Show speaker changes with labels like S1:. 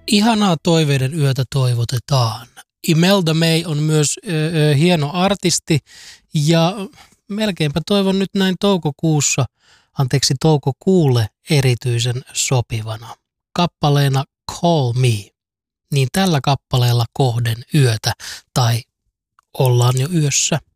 S1: Ihanaa toiveiden yötä toivotetaan. Imelda May on myös hieno artisti ja melkeinpä toivon nyt näin toukokuulle erityisen sopivana. Kappaleena Call Me, niin tällä kappaleella kohden yötä tai ollaan jo yössä.